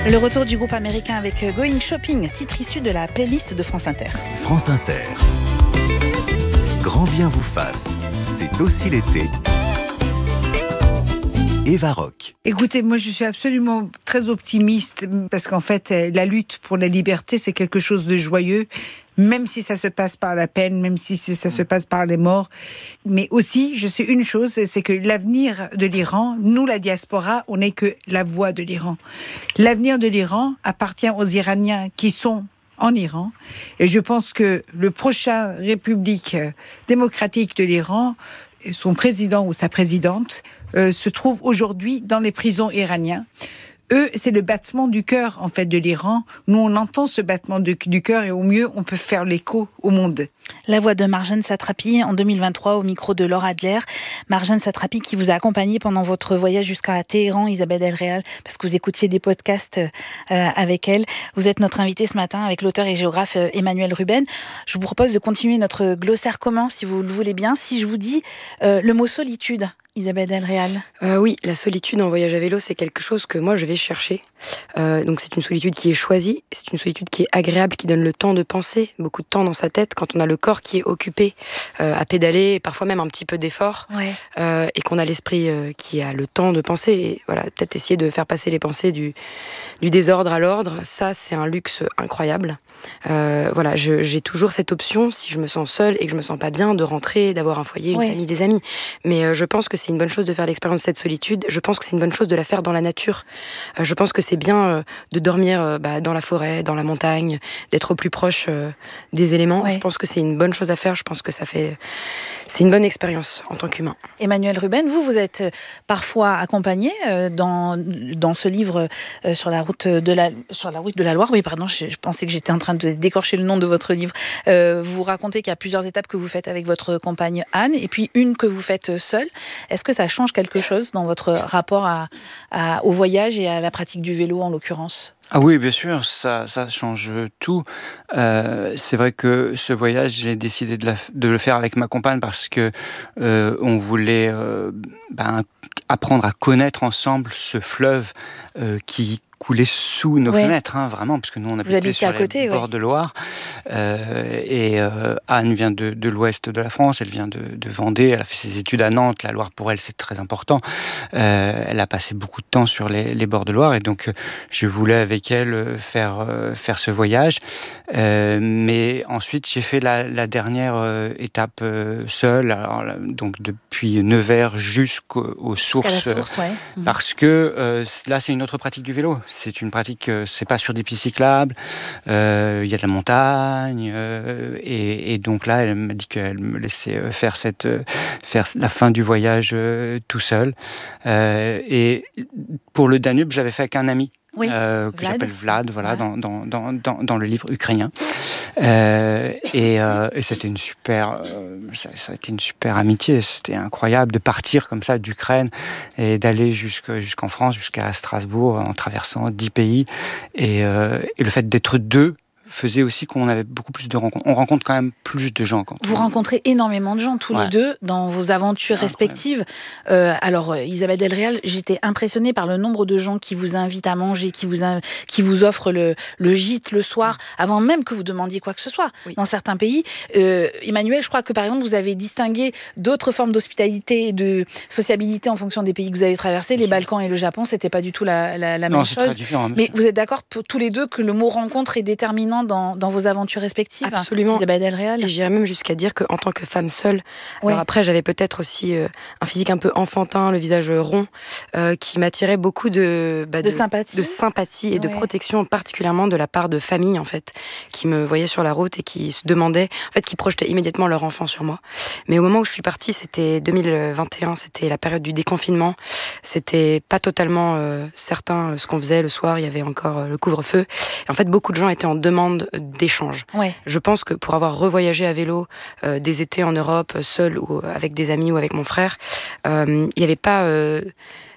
Le retour du groupe américain avec Going Shopping, titre issu de la playlist de France Inter. France Inter. Grand bien vous fasse, c'est aussi l'été. Eva Rock. Écoutez, moi je suis absolument très optimiste parce qu'en fait la lutte pour la liberté c'est quelque chose de joyeux, même si ça se passe par la peine, même si ça se passe par les morts. Mais aussi, je sais une chose, c'est que l'avenir de l'Iran, nous la diaspora, on n'est que la voix de l'Iran. L'avenir de l'Iran appartient aux Iraniens qui sont en Iran. Et je pense que le prochain République démocratique de l'Iran, son président ou sa présidente, se trouve aujourd'hui dans les prisons iraniennes. Eux, c'est le battement du cœur, en fait, de l'Iran. Nous, on entend ce battement du cœur et au mieux, on peut faire l'écho au monde. La voix de Marjane Satrapi en 2023 au micro de Laura Adler. Marjane Satrapi qui vous a accompagné pendant votre voyage jusqu'à Téhéran, Isabelle El-Réal, parce que vous écoutiez des podcasts avec elle. Vous êtes notre invitée ce matin avec l'auteur et géographe Emmanuel Ruben. Je vous propose de continuer notre glossaire commun, si vous le voulez bien. Si je vous dis le mot solitude, Isabelle El-Réal. Oui, la solitude en voyage à vélo, c'est quelque chose que moi je vais chercher. Donc c'est une solitude qui est choisie, c'est une solitude qui est agréable, qui donne le temps de penser, beaucoup de temps dans sa tête, quand on a le corps qui est occupé à pédaler, et parfois même un petit peu d'effort, et qu'on a l'esprit qui a le temps de penser. Et voilà, peut-être essayer de faire passer les pensées du désordre à l'ordre, ça c'est un luxe incroyable. Voilà, j'ai toujours cette option, si je me sens seule et que je me sens pas bien, de rentrer, d'avoir un foyer, une famille, des amis. Mais je pense que c'est une bonne chose de faire l'expérience de cette solitude. Je pense que c'est une bonne chose de la faire dans la nature. Je pense que c'est bien de dormir dans la forêt, dans la montagne, d'être au plus proche des éléments. Je pense que c'est une bonne chose à faire. Je pense que c'est une bonne expérience en tant qu'humain. Emmanuel Ruben, vous êtes parfois accompagné dans ce livre sur la route de la Loire. Oui, pardon, je pensais que j'étais en train de décorcher le nom de votre livre. Vous racontez qu'il y a plusieurs étapes que vous faites avec votre compagne Anne, et puis une que vous faites seule. Est-ce que ça change quelque chose dans votre rapport au voyage et à la pratique du vélo en l'occurrence ? Ah oui, bien sûr, ça change tout. C'est vrai que ce voyage, j'ai décidé de le faire avec ma compagne parce que on voulait apprendre à connaître ensemble ce fleuve qui coulait sous nos fenêtres, vraiment, parce que nous on habitait sur les bords de Loire. Et Anne vient de l'ouest de la France, elle vient de Vendée, elle a fait ses études à Nantes. La Loire pour elle c'est très important. Elle a passé beaucoup de temps sur les bords de Loire, et donc je voulais avec elle faire ce voyage. Mais ensuite j'ai fait la dernière étape seule, alors, donc depuis Nevers jusqu'aux sources, parce que là c'est une autre pratique du vélo. C'est une pratique, c'est pas sur des pistes cyclables, il y a de la montagne, et donc là, elle m'a dit qu'elle me laissait faire la fin du voyage tout seul. Et pour le Danube, j'avais fait avec un ami. Que j'appelle Vlad, dans le livre ukrainien. Et c'était ça a été une super amitié. C'était incroyable de partir comme ça d'Ukraine et d'aller jusqu'en France, jusqu'à Strasbourg, en traversant 10 pays. Et le fait d'être deux faisait aussi qu'on avait beaucoup plus de rencontres. On rencontre quand même plus de gens. Vous rencontrez énormément de gens, tous les deux, dans vos aventures respectives. Alors, Isabelle El-Réal, j'étais impressionnée par le nombre de gens qui vous invitent à manger, qui vous offrent le gîte le soir, avant même que vous demandiez quoi que ce soit. Dans certains pays, Emmanuel, je crois que par exemple, vous avez distingué d'autres formes d'hospitalité et de sociabilité en fonction des pays que vous avez traversés. Les Balkans et le Japon, c'était pas du tout la même chose. Très différent, mais vous êtes d'accord tous les deux que le mot rencontre est déterminant dans vos aventures respectives? Absolument. Isabelle El-Réal. Et j'irais même jusqu'à dire qu'en tant que femme seule, alors après j'avais peut-être aussi un physique un peu enfantin, le visage rond, qui m'attirait beaucoup de sympathie et de protection, particulièrement de la part de familles en fait, qui me voyaient sur la route et qui se demandaient, en fait, qui projetaient immédiatement leur enfant sur moi. Mais au moment où je suis partie, c'était 2021, c'était la période du déconfinement, c'était pas totalement certain ce qu'on faisait le soir, il y avait encore le couvre-feu. Et en fait, beaucoup de gens étaient en demande d'échange. Je pense que pour avoir revoyagé à vélo des étés en Europe, seul ou avec des amis ou avec mon frère, il n'y avait pas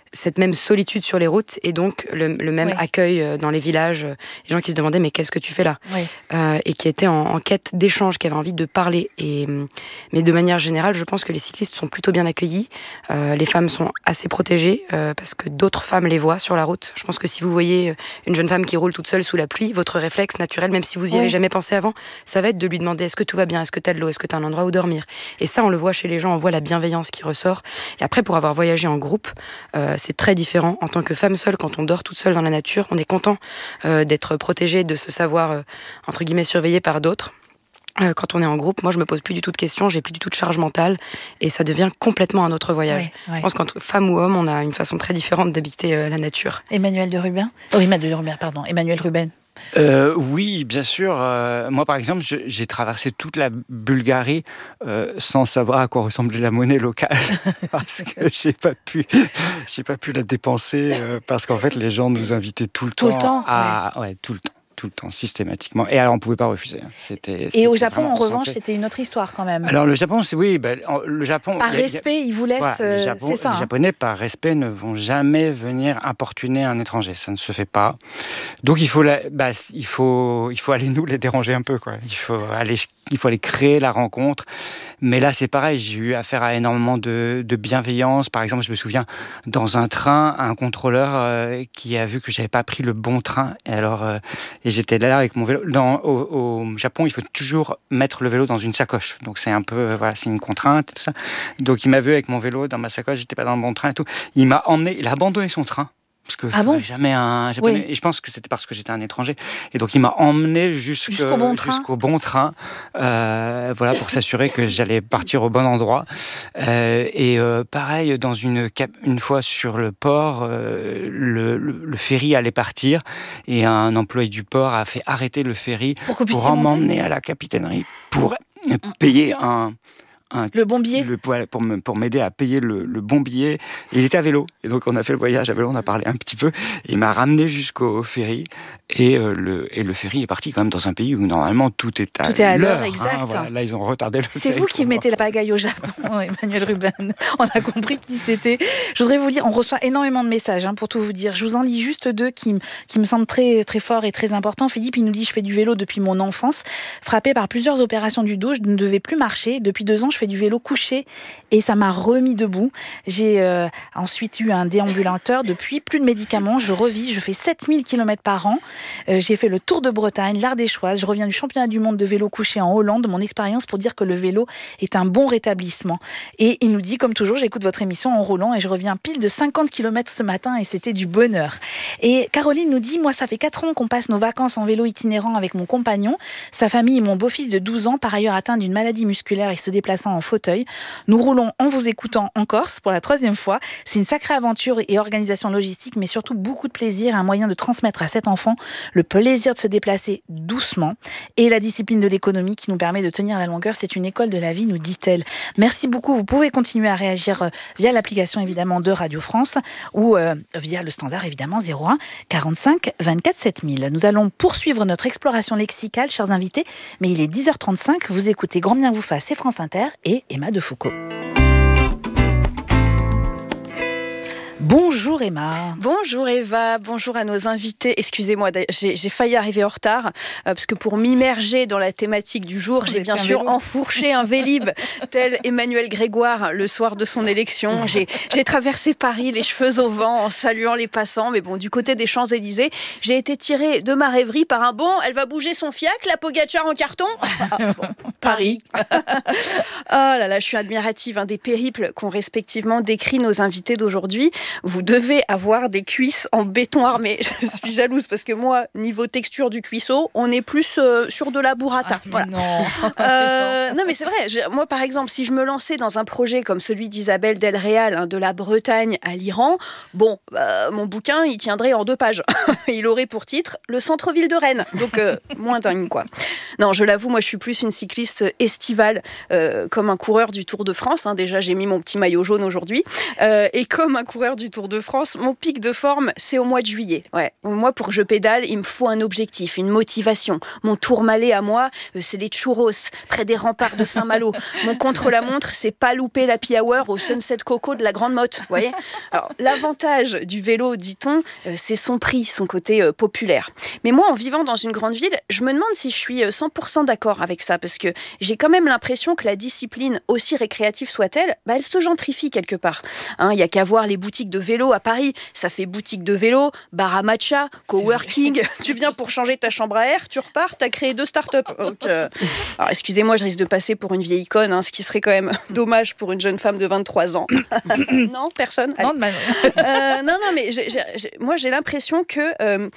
cette même solitude sur les routes et donc le même accueil dans les villages, les gens qui se demandaient mais qu'est-ce que tu fais là, et qui étaient en quête d'échange, qui avaient envie de parler. Mais de manière générale, je pense que les cyclistes sont plutôt bien accueillis. Les femmes sont assez protégées parce que d'autres femmes les voient sur la route. Je pense que si vous voyez une jeune femme qui roule toute seule sous la pluie, votre réflexe naturel, même si vous y avez jamais pensé avant, ça va être de lui demander est-ce que tout va bien, est-ce que tu as de l'eau, est-ce que tu as un endroit où dormir. Et ça, on le voit chez les gens, on voit la bienveillance qui ressort. Et après, pour avoir voyagé en groupe, c'est très différent. En tant que femme seule, quand on dort toute seule dans la nature, on est content d'être protégée, de se savoir, entre guillemets, surveillée par d'autres. Quand on est en groupe, moi je me pose plus du tout de questions, j'ai plus du tout de charge mentale et ça devient complètement un autre voyage. Je pense qu'entre femme ou homme, on a une façon très différente d'habiter la nature. Emmanuel Ruben. Oui, bien sûr. Moi, par exemple, j'ai traversé toute la Bulgarie sans savoir à quoi ressemblait la monnaie locale parce que j'ai pas pu la dépenser parce qu'en fait, les gens nous invitaient tout le temps. Tout le temps, systématiquement. Et alors, on ne pouvait pas refuser. Et au Japon, en revanche, c'était une autre histoire quand même. Alors, le Japon, le Japon... Par respect, ils vous laissent... c'est ça. Les Japonais, par respect, ne vont jamais venir importuner un étranger. Ça ne se fait pas. Donc, il faut aller nous les déranger un peu, quoi. Il faut aller créer la rencontre. Mais là, c'est pareil. J'ai eu affaire à énormément de bienveillance. Par exemple, je me souviens, dans un train, un contrôleur qui a vu que je n'avais pas pris le bon train. Et j'étais là avec mon vélo. Au Japon, il faut toujours mettre le vélo dans une sacoche. Donc c'est un peu, c'est une contrainte et tout ça. Donc il m'a vu avec mon vélo dans ma sacoche, j'étais pas dans le bon train et tout. Il m'a emmené, il a abandonné son train. Parce que jamais un Japonais. Et je pense que c'était parce que j'étais un étranger. Et donc il m'a emmené jusqu'au bon train, pour s'assurer que j'allais partir au bon endroit. Pareil, une fois sur le port, le ferry allait partir et un employé du port a fait arrêter le ferry pour m'emmener à la capitainerie pour payer le bon billet pour m'aider à payer le bon billet. Et il était à vélo. Et donc, on a fait le voyage à vélo, on a parlé un petit peu. Il m'a ramené jusqu'au ferry. Et le ferry est parti quand même dans un pays où, normalement, tout est à l'heure. Exact. Là, ils ont retardé le ferry. C'est vous qui mettez la pagaille au Japon, Emmanuel Ruben. On a compris qui c'était. Je voudrais vous lire, on reçoit énormément de messages, pour tout vous dire. Je vous en lis juste 2 qui me semblent très, très forts et très importants. Philippe, il nous dit « Je fais du vélo depuis mon enfance. Frappé par plusieurs opérations du dos, je ne devais plus marcher. Depuis 2 ans, je fais du vélo couché et ça m'a remis debout. J'ai ensuite eu un déambulateur. Depuis, plus de médicaments. Je revis. Je fais 7000 km par an. J'ai fait le Tour de Bretagne, l'Ardéchoise. Je reviens du championnat du monde de vélo couché en Hollande. Mon expérience pour dire que le vélo est un bon rétablissement. » Et il nous dit, comme toujours, j'écoute votre émission en roulant et je reviens pile de 50 km ce matin et c'était du bonheur. Et Caroline nous dit, moi, ça fait 4 ans qu'on passe nos vacances en vélo itinérant avec mon compagnon, sa famille et mon beau-fils de 12 ans, par ailleurs atteint d'une maladie musculaire et se déplaçant en fauteuil. Nous roulons en vous écoutant en Corse pour la 3e fois. C'est une sacrée aventure et organisation logistique, mais surtout beaucoup de plaisir, un moyen de transmettre à cet enfant le plaisir de se déplacer doucement et la discipline de l'économie qui nous permet de tenir la longueur. C'est une école de la vie, nous dit-elle. Merci beaucoup. Vous pouvez continuer à réagir via l'application évidemment de Radio France ou via le standard évidemment 01 45 24 7000. Nous allons poursuivre notre exploration lexicale, chers invités, mais il est 10h35. Vous écoutez Grand bien vous fasse, c'est France Inter et Emma de Foucault. Bonjour Emma. Bonjour Eva, bonjour à nos invités. Excusez-moi, j'ai failli arriver en retard parce que pour m'immerger dans la thématique du jour, j'ai bien sûr enfourché un Vélib tel Emmanuel Grégoire le soir de son élection. J'ai traversé Paris les cheveux au vent en saluant les passants, mais bon, du côté des Champs-Élysées, j'ai été tirée de ma rêverie par un bon, elle va bouger son fiac, la Pogacar en carton. Paris. Oh là là, je suis admirative des périples qu'ont respectivement décrit nos invités d'aujourd'hui. Vous devez avoir des cuisses en béton armé. Je suis jalouse parce que moi, niveau texture du cuisseau, on est plus sur de la burrata. Voilà. Non, mais c'est vrai. Moi, par exemple, si je me lançais dans un projet comme celui d'Isabelle Del Real, de la Bretagne à l'Iran, mon bouquin, il tiendrait en 2 pages. Il aurait pour titre « Le centre-ville de Rennes ». Donc, moins dingue, quoi. Non, je l'avoue, moi, je suis plus une cycliste cycliste estival, comme un coureur du Tour de France. Déjà, j'ai mis mon petit maillot jaune aujourd'hui. Et comme un coureur du Tour de France, mon pic de forme, c'est au mois de juillet. Ouais. Moi, pour que je pédale, il me faut un objectif, une motivation. Mon tourmalet à moi, c'est les churros, près des remparts de Saint-Malo. Mon contre-la-montre, c'est pas louper l'happy hour au Sunset Coco de la Grande Motte. Vous voyez ? Alors, l'avantage du vélo, dit-on, c'est son prix, son côté populaire. Mais moi, en vivant dans une grande ville, je me demande si je suis 100% d'accord avec ça, parce que j'ai quand même l'impression que la discipline, aussi récréative soit-elle, elle se gentrifie quelque part. Il y a qu'à voir les boutiques de vélo à Paris. Ça fait boutique de vélo, bar à matcha, coworking. Tu viens pour changer ta chambre à air, tu repars, t'as créé 2 startups. Donc, alors, excusez-moi, je risque de passer pour une vieille icône, ce qui serait quand même dommage pour une jeune femme de 23 ans. Non, personne. Non, mais moi j'ai l'impression que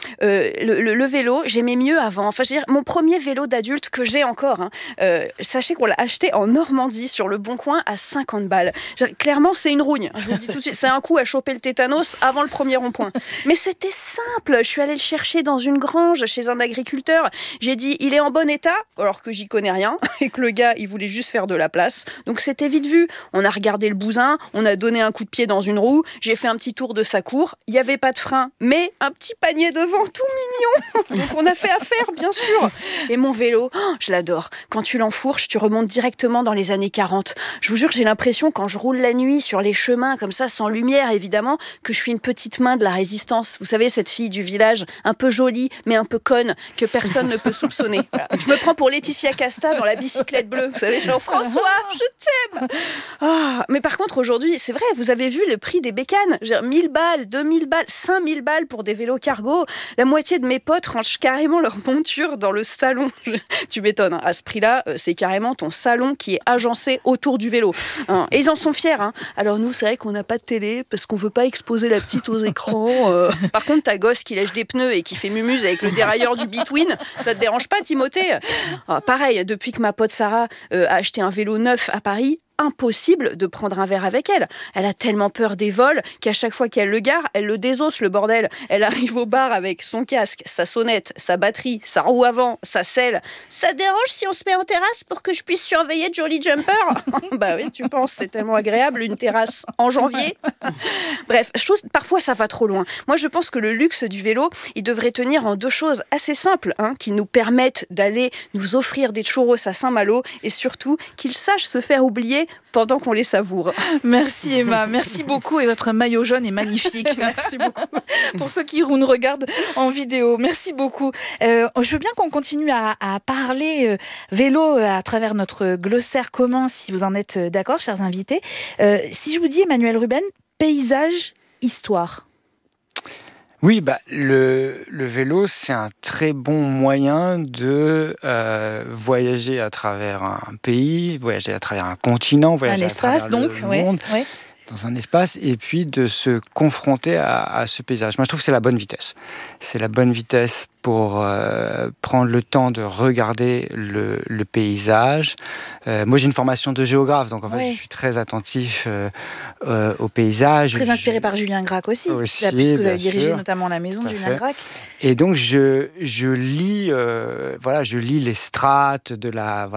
le vélo, j'aimais mieux avant. Enfin, je veux dire, mon premier vélo d'adulte que j'ai encore, sachez qu'on l'a acheté en Normandie sur le Bon Coin à 50 balles. Clairement, c'est une rougne. Je vous le dis tout de suite, c'est un coup à choper le tétanos avant le premier rond-point. Mais c'était simple. Je suis allée le chercher dans une grange chez un agriculteur. J'ai dit, il est en bon état, alors que j'y connais rien et que le gars, il voulait juste faire de la place. Donc c'était vite vu. On a regardé le bousin, on a donné un coup de pied dans une roue, j'ai fait un petit tour de sa cour. Il n'y avait pas de frein, mais un petit panier devant tout mignon. Donc on a fait affaire, bien sûr. Et mon vélo, je l'adore. Quand tu l'enfourches, tu remontes directement dans les années 40. Je vous jure, j'ai l'impression, quand je roule la nuit sur les chemins, comme ça, sans lumière, évidemment, que je suis une petite main de la résistance. Vous savez, cette fille du village, un peu jolie, mais un peu conne, que personne ne peut soupçonner. Voilà. Je me prends pour Laetitia Casta dans la bicyclette bleue. Vous savez, genre, François, je t'aime. Mais par contre, aujourd'hui, c'est vrai, vous avez vu le prix des bécanes. 1000 balles, 2000 balles, 5000 balles pour des vélos cargo. La moitié de mes potes rangent carrément leur monture dans le salon. Tu m'étonnes, à ce prix-là, c'est carrément ton salon qui est agencé autour du vélo. Et ils en sont fiers. Alors nous, c'est vrai qu'on n'a pas de télé parce qu'on veut pas exposer la petite aux écrans. Par contre, ta gosse qui lèche des pneus et qui fait mumuse avec le dérailleur du Between, ça te dérange pas, Timothée ? Pareil, depuis que ma pote Sarah a acheté un vélo neuf à Paris, impossible de prendre un verre avec elle. Elle a tellement peur des vols qu'à chaque fois qu'elle le gare, elle le désosse, le bordel. Elle arrive au bar avec son casque, sa sonnette, sa batterie, sa roue avant, sa selle. Ça te dérange si on se met en terrasse pour que je puisse surveiller Jolly Jumper ? Bah oui, tu penses, c'est tellement agréable, une terrasse en janvier. Bref, je trouve parfois ça va trop loin. Moi, je pense que le luxe du vélo, il devrait tenir en 2 choses assez simples, qui nous permettent d'aller nous offrir des churros à Saint-Malo et surtout qu'il sache se faire oublier pendant qu'on les savoure. Merci Emma, merci beaucoup et votre maillot jaune est magnifique. Merci beaucoup pour ceux qui nous regardent en vidéo. Merci beaucoup. Je veux bien qu'on continue à parler vélo à travers notre glossaire commun, si vous en êtes d'accord, chers invités. Si je vous dis Emmanuel Ruben, paysage, histoire. Oui, le vélo, c'est un très bon moyen de voyager à travers un pays, voyager à travers un continent, voyager à travers le monde, dans un espace, et puis de se confronter à ce paysage. Moi, je trouve que c'est la bonne vitesse. C'est la bonne vitesse pour prendre le temps de regarder le paysage. Moi, j'ai une formation de géographe, donc en fait, je suis très attentif au paysage. Très inspiré par Julien Gracq aussi puisque vous avez dirigé notamment la maison de Julien Gracq. Et donc, je lis les strates de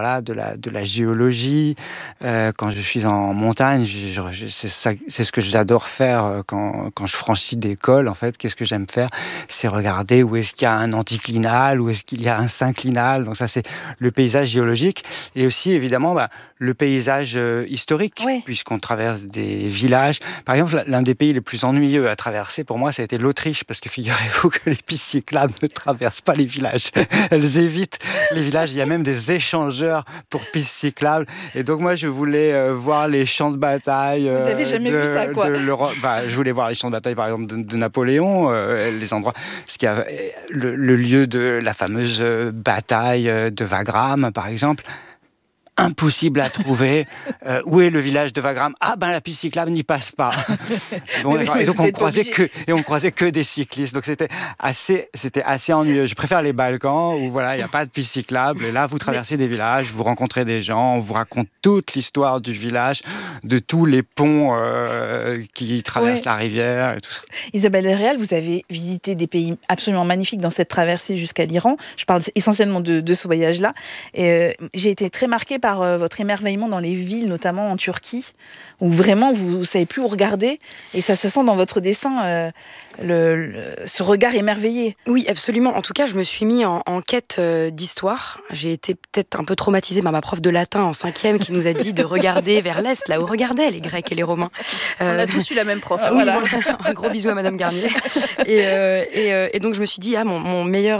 la géologie. Quand je suis en montagne, c'est ce que j'adore faire quand je franchis des cols. En fait, qu'est-ce que j'aime faire ? C'est regarder où est-ce qu'il y a un anticlinal, où est-ce qu'il y a un synclinal. Donc ça, c'est le paysage géologique. Et aussi, évidemment, le paysage historique, puisqu'on traverse des villages. Par exemple, l'un des pays les plus ennuyeux à traverser, pour moi, ça a été l'Autriche, parce que figurez-vous que les pistes cyclables ne traversent pas les villages. Elles évitent les villages. Il y a même des échangeurs pour pistes cyclables. Et donc, moi, je voulais voir les champs de bataille. Vous avez jamais vu ça, quoi. Je voulais voir les champs de bataille, par exemple, de Napoléon, les endroits, ce qui a le lieu de la fameuse bataille de Wagram, par exemple. impossible à trouver. Où est le village de Wagram? Ah ben la piste cyclable n'y passe pas. Bon, et donc on croisait que des cyclistes. Donc c'était assez ennuyeux. Je préfère les Balkans où voilà, il n'y a pas de piste cyclable. Et là, vous traversez des villages, vous rencontrez des gens, on vous raconte toute l'histoire du village, de tous les ponts qui traversent la rivière et tout ça. Isabelle Delréal, vous avez visité des pays absolument magnifiques dans cette traversée jusqu'à l'Iran. Je parle essentiellement de ce voyage-là. Et, j'ai été très marquée par votre émerveillement dans les villes, notamment en Turquie, où vraiment vous ne savez plus où regarder. Et ça se sent dans votre dessin, ce regard émerveillé. Oui, absolument. En tout cas, je me suis mis en quête d'histoire. J'ai été peut-être un peu traumatisée par ma prof de latin en 5e qui nous a dit de regarder vers l'Est, là où regardaient les Grecs et les Romains. On a tous eu la même prof. Voilà. Un gros bisou à Madame Garnier. Et donc je me suis dit, mon meilleur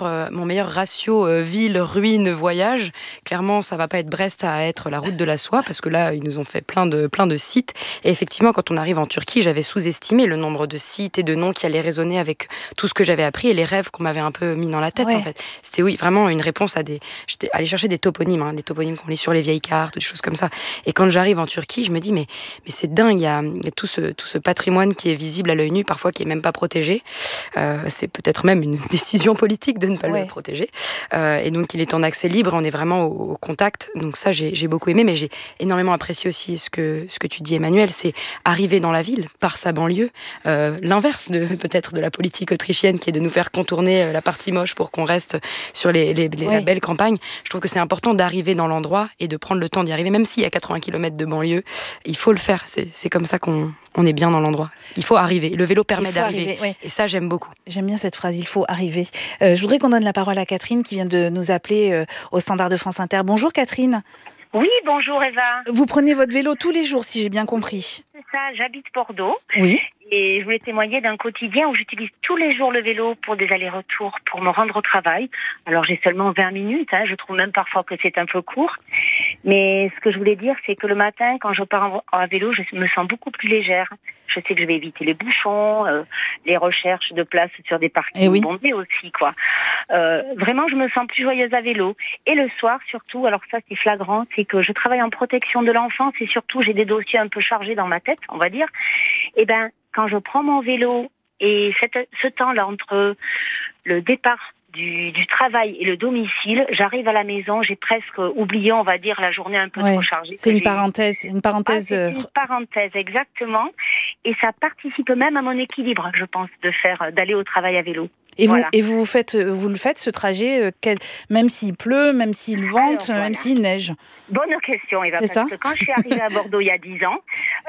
ratio ville, ruine, voyage, clairement ça va pas être Brest à être la route de la soie, parce que là ils nous ont fait plein de sites. Et effectivement, quand on arrive en Turquie, j'avais sous-estimé le nombre de sites et de noms qui allaient résonner avec tout ce que j'avais appris et les rêves qu'on m'avait un peu mis dans la tête. En fait, c'était vraiment une réponse à j'étais allée chercher des toponymes, des toponymes qu'on lit sur les vieilles cartes, des choses comme ça. Et quand j'arrive en Turquie, je me dis mais c'est dingue, il y a tout ce patrimoine qui est visible à l'œil nu, parfois qui est même pas protégé. C'est peut-être même une décision politique de ne pas le protéger. Et donc il est en accès libre, on est vraiment au contact. Donc ça j'ai beaucoup aimé, mais j'ai énormément apprécié aussi ce que tu dis, Emmanuel, c'est arriver dans la ville par sa banlieue, l'inverse peut-être de la politique autrichienne qui est de nous faire contourner la partie moche pour qu'on reste sur la belle campagne. Je trouve que c'est important d'arriver dans l'endroit et de prendre le temps d'y arriver, même s'il y a 80 km de banlieue, il faut le faire, c'est comme ça qu'on est bien dans l'endroit. Il faut arriver, le vélo permet d'arriver, et ça j'aime beaucoup. J'aime bien cette phrase, il faut arriver. Je voudrais qu'on donne la parole à Catherine qui vient de nous appeler au standard de France Inter. Bonjour Catherine. Oui, bonjour Eva. Vous prenez votre vélo tous les jours, si j'ai bien compris. C'est ça, j'habite Bordeaux. Oui. Et je voulais témoigner d'un quotidien où j'utilise tous les jours le vélo pour des allers-retours, pour me rendre au travail. Alors j'ai seulement 20 minutes, je trouve même parfois que c'est un peu court. Mais ce que je voulais dire, c'est que le matin, quand je pars à vélo, je me sens beaucoup plus légère. Je sais que je vais éviter les bouchons, les recherches de place sur des parkings bondés aussi, quoi. Vraiment, je me sens plus joyeuse à vélo. Et le soir, surtout, alors ça c'est flagrant, c'est que je travaille en protection de l'enfance et surtout j'ai des dossiers un peu chargés dans ma tête, on va dire. Et quand je prends mon vélo et ce temps-là entre le départ du travail et le domicile, j'arrive à la maison, j'ai presque oublié, on va dire, la journée un peu trop chargée. C'est une parenthèse. C'est une parenthèse, exactement. Et ça participe même à mon équilibre, je pense, d'aller au travail à vélo. Et vous le faites ce trajet, même s'il pleut, même s'il vente, même s'il neige. Bonne question, Eva, parce que quand je suis arrivée à Bordeaux il y a 10 ans,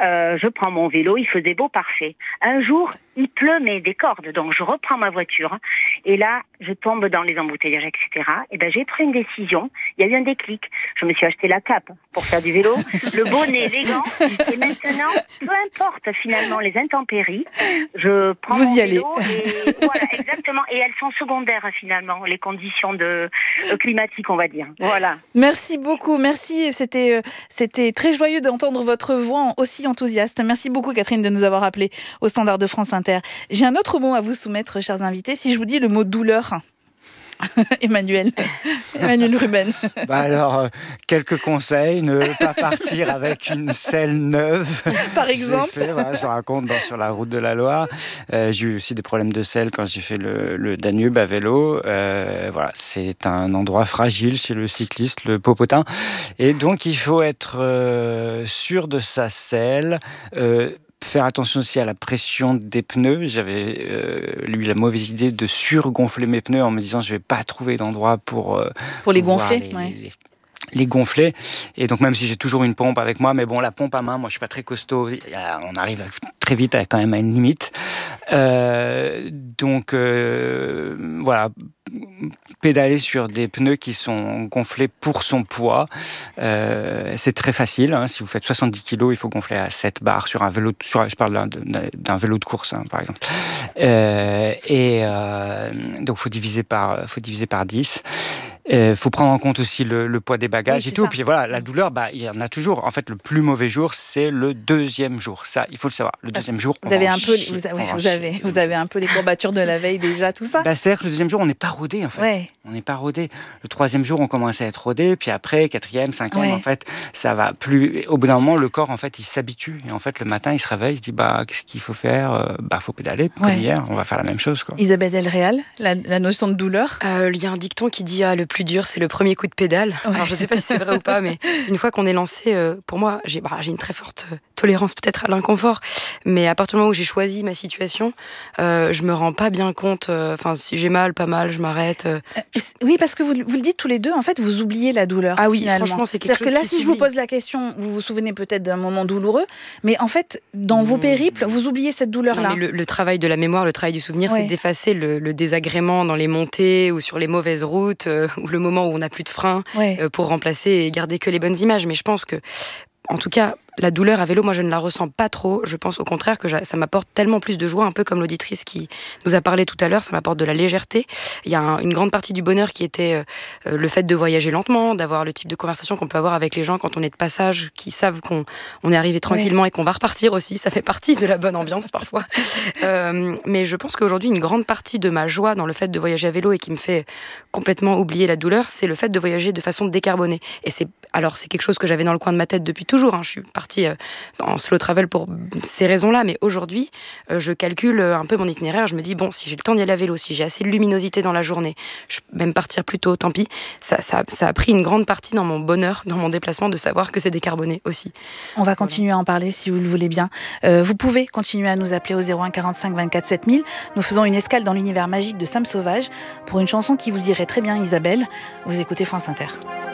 je prends mon vélo, il faisait beau, parfait. Un jour, il pleut, mais des cordes, donc je reprends ma voiture, et là, je tombe dans les embouteillages, etc. Et j'ai pris une décision, il y a eu un déclic. Je me suis acheté la cape pour faire du vélo, le bonnet, les gants, et maintenant, peu importe finalement les intempéries, je prends mon vélo, et voilà, exactement. Et elles sont secondaires finalement, les conditions climatiques, on va dire. Voilà. Merci beaucoup, merci. C'était très joyeux d'entendre votre voix aussi enthousiaste. Merci beaucoup Catherine de nous avoir appelés au standard de France Inter. J'ai un autre mot à vous soumettre, chers invités. Si je vous dis le mot douleur. Emmanuel Ruben. Alors, quelques conseils, ne pas partir avec une selle neuve. Par exemple. Je le raconte sur la route de la Loire. J'ai eu aussi des problèmes de selle quand j'ai fait le Danube à vélo. C'est un endroit fragile chez le cycliste, le popotin. Et donc, il faut être sûr de sa selle. Faire attention aussi à la pression des pneus. J'avais eu la mauvaise idée de surgonfler mes pneus en me disant je vais pas trouver d'endroit pour les gonfler. Les gonfler. Et donc même si j'ai toujours une pompe avec moi, mais bon, la pompe à main, moi je suis pas très costaud, on arrive très vite quand même à une limite. Pédaler sur des pneus qui sont gonflés pour son poids, c'est très facile. Si vous faites 70 kg, il faut gonfler à 7 bars sur un vélo. Je parle d'un vélo de course, par exemple. Donc faut diviser par 10. faut prendre en compte aussi le poids des bagages et tout. Ça. Puis voilà, la douleur, il y en a toujours. En fait, le plus mauvais jour, c'est le 2e jour. Ça, il faut le savoir. Le 2e jour, vous avez un peu les courbatures de la veille déjà, tout ça. C'est-à-dire que le 2e jour, on n'est pas rodé en fait. Ouais. On n'est pas rodé. Le 3e jour, on commence à être rodé. Puis après, 4e, 5e, en fait, ça va plus. Au bout d'un moment, le corps, en fait, il s'habitue. Et en fait, le matin, il se réveille, il se dit, qu'est-ce qu'il faut faire ? Faut pédaler. Comme hier, on va faire la même chose, quoi. Isabelle Delréal, la notion de douleur. Il y a un dicton qui dit le plus dur, c'est le premier coup de pédale. Ouais. Alors, je ne sais pas si c'est vrai ou pas, mais une fois qu'on est lancé, pour moi, j'ai une très forte tolérance peut-être à l'inconfort. Mais à partir du moment où j'ai choisi ma situation, je me rends pas bien compte. Si j'ai mal, pas mal, je m'arrête. Oui, parce que vous le dites tous les deux, en fait, vous oubliez la douleur. Ah oui, finalement. franchement, c'est quelque chose. C'est-à-dire que là, si je vous pose la question, vous vous souvenez peut-être d'un moment douloureux, mais en fait, dans vos périples, vous oubliez cette douleur-là. Non, mais le travail de la mémoire, le travail du souvenir, c'est d'effacer le désagrément dans les montées ou sur les mauvaises routes, ou le moment où on n'a plus de frein, pour remplacer et garder que les bonnes images. Mais je pense que, en tout cas, la douleur à vélo, moi, je ne la ressens pas trop. Je pense au contraire que ça m'apporte tellement plus de joie, un peu comme l'auditrice qui nous a parlé tout à l'heure. Ça m'apporte de la légèreté. Il y a une grande partie du bonheur qui était le fait de voyager lentement, d'avoir le type de conversation qu'on peut avoir avec les gens quand on est de passage, qui savent qu'on est arrivé tranquillement et qu'on va repartir aussi. Ça fait partie de la bonne ambiance parfois. Mais je pense qu'aujourd'hui, une grande partie de ma joie dans le fait de voyager à vélo et qui me fait complètement oublier la douleur, c'est le fait de voyager de façon décarbonée. Et c'est quelque chose que j'avais dans le coin de ma tête depuis toujours. Je suis partie en slow travel pour ces raisons-là, mais aujourd'hui, je calcule un peu mon itinéraire. Je me dis, si j'ai le temps d'y aller à vélo, si j'ai assez de luminosité dans la journée, je peux même partir plus tôt, tant pis. Ça a pris une grande partie dans mon bonheur, dans mon déplacement, de savoir que c'est décarboné aussi. On va continuer à en parler si vous le voulez bien. Vous pouvez continuer à nous appeler au 01 45 24 7000. Nous faisons une escale dans l'univers magique de Sam Sauvage pour une chanson qui vous irait très bien, Isabelle. Vous écoutez France Inter.